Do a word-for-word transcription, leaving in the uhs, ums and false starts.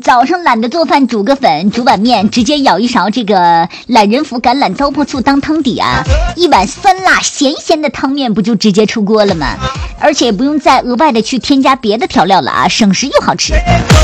早上懒得做饭，煮个粉，煮碗面，直接舀一勺这个懒人福橄榄糟粕醋当汤底啊，一碗酸辣咸咸的汤面不就直接出锅了吗？而且不用再额外的去添加别的调料了啊，省时又好吃。